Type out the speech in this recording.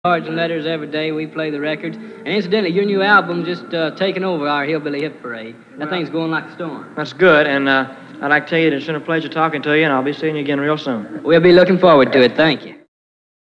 Cards and letters every day. We play the records. And incidentally, your new album just taking over our Hillbilly Hip Parade. That thing's going like a storm. That's good, and I'd like to tell you that it's been a pleasure talking to you, and I'll be seeing you again real soon. We'll be looking forward to it. Thank you.